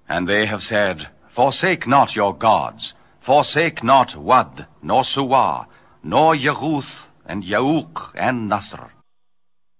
And they have said, Forsake not your gods, forsake not Wad, nor Suwa, nor Yehuth, and Yauq, and Nasr.